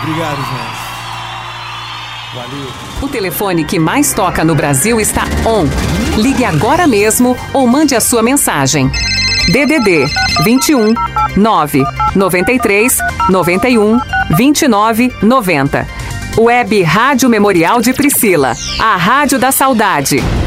Obrigado, gente. Valeu. O telefone que mais toca no Brasil está on. Ligue agora mesmo ou mande a sua mensagem. DDD 21 9 93 91 29 90. Web Rádio Memorial de Priscila, a Rádio da Saudade.